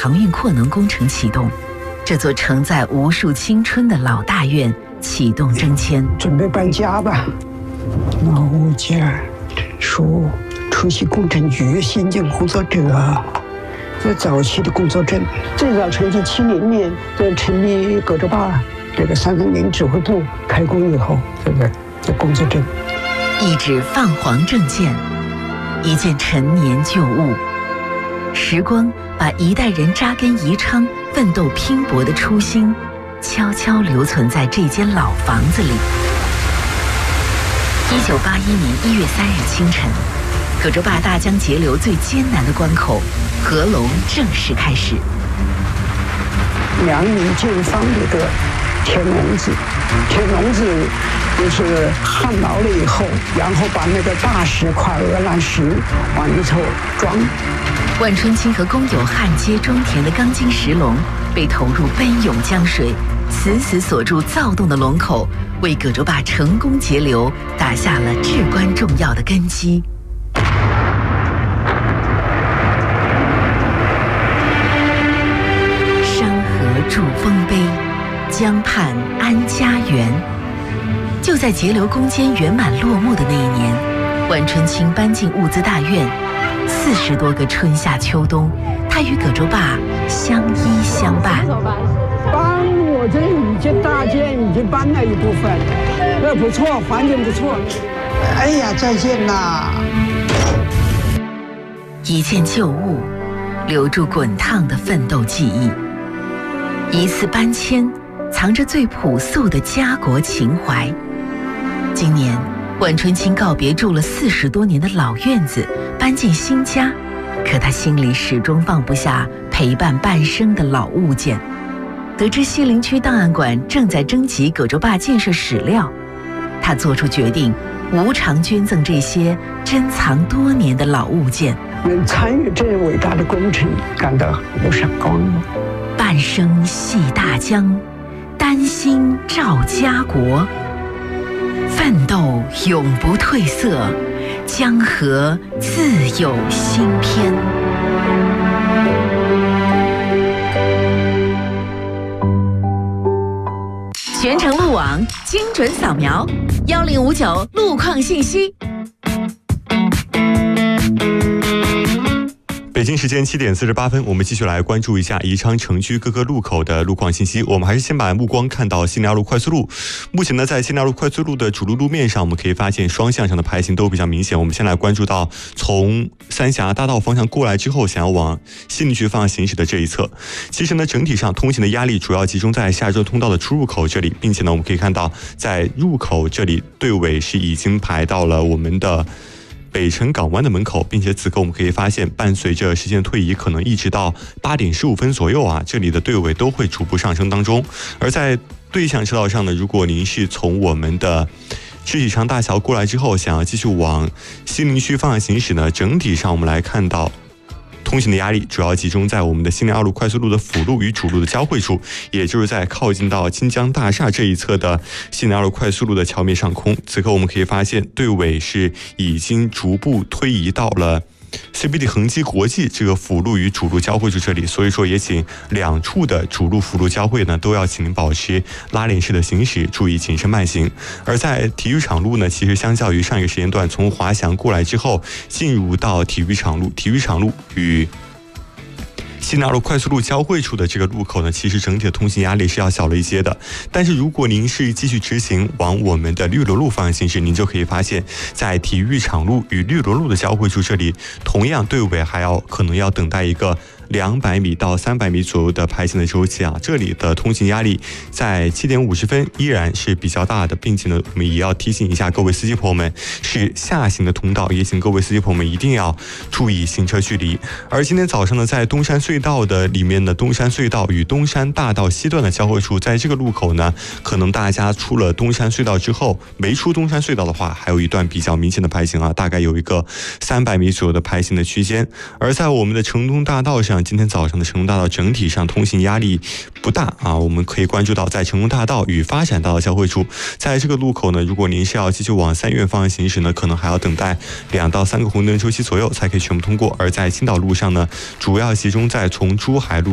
航运扩能工程启动，这座承载无数青春的老大院启动征迁。 准备搬家吧，老物件、书、出席工程局新建工作者。这早期的工作证，最早成立70年，这成立葛洲坝这个330指挥部开工以后，这工作证， 一纸泛黄证件，一件陈年旧物，时光把一代人扎根宜昌、奋斗拼搏的初心，悄悄留存在这间老房子里。1981年1月3日清晨，葛洲坝大江截流最艰难的关口合龙正式开始。 良民建方里的填笼子，填笼子就是焊牢了以后，然后把那个大石块鹅卵石往里头装。 万春青和工友焊接装填的钢筋石笼被投入奔涌江水，死死锁住躁动的龙口，为葛洲坝成功截流打下了至关重要的根基。筑丰碑，江畔安家园。就在截流攻坚圆满落幕的那一年，万春青搬进物资大院，40多个春夏秋冬，他与葛洲坝相依相伴。 搬我这已经大件已经搬了一部分，这不错，环境不错。哎呀，再见啦！ 一件旧物，留住滚烫的奋斗记忆。一次搬迁，藏着最朴素的家国情怀。今年，万春青告别住了40多年的老院子，搬进新家，可他心里始终放不下陪伴半生的老物件。得知西陵区档案馆正在征集葛洲坝建设史料，他做出决定，无偿捐赠这些珍藏多年的老物件。 能参与这伟大的工程，感到无上光荣。 半生系大江，丹心照家国，奋斗永不褪色，江河自有新篇。全程路网，精准扫描，1059路况信息。 北京时间7点48分，我们继续来关注一下宜昌城区各个路口的路况信息。我们还是先把目光看到新寮路快速路。目前呢，在新寮路快速路的主路路面上，我们可以发现双向上的排行都比较明显。我们先来关注到从三峡大道方向过来之后，想要往西陵区方向行驶的这一侧。其实呢，整体上通行的压力主要集中在下周通道的出入口这里，并且呢，我们可以看到在入口这里队尾是已经排到了我们的北辰港湾的门口，并且此刻我们可以发现，伴随着时间推移，可能一直到8点15分左右这里的队尾都会逐步上升当中。而在对向车道上呢，如果您是从我们的石启昌大桥过来之后，想要继续往西陵区方向行驶呢，整体上我们来看到通行的压力主要集中在我们的新寮2路快速路的辅路与主路的交汇处，也就是在靠近到金江大厦这一侧的新寮2路快速路的桥面上空。此刻我们可以发现，队尾是已经逐步推移到了CBD 恒基国际这个辅路与主路交汇处这里，所以说也请两处的主路辅路交汇呢，都要请您保持拉链式的行驶，注意谨慎慢行。而在体育场路呢，其实相较于上一个时间段从华翔过来之后，进入到体育场路与新寮2路快速路交汇处的这个路口呢，其实整体的通行压力是要小了一些的。但是如果您是继续直行往我们的绿萝路方向行驶，您就可以发现，在体育场路与绿萝路的交汇处这里，同样队尾还可能要等待一个200米到300米左右的排行的周期这里的通行压力在7点50分依然是比较大的，并且呢，我们也要提醒一下各位司机朋友们，是下行的通道，也请各位司机朋友们一定要注意行车距离。而今天早上呢，在东山隧道的里面的东山隧道与东山大道西段的交汇处，在这个路口呢，可能大家出了东山隧道之后，没出东山隧道的话，还有一段比较明显的排行大概有一个300米左右的排行的区间。而在我们的城东大道上，今天早上的城东大道整体上通行压力不大我们可以关注到，在城东大道与发展大道交汇处，在这个路口呢，如果您是要继续往3院方向行驶呢，可能还要等待2到3个红灯周期左右才可以全部通过。而在青岛路上呢，主要集中在从珠海路